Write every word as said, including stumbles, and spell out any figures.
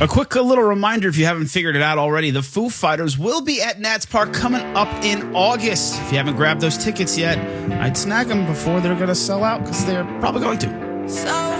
A quick little reminder, if you haven't figured it out already, the Foo Fighters will be at Nats Park coming up in August. If you haven't grabbed those tickets yet, I'd snag them before they're going to sell out, because they're probably going to. So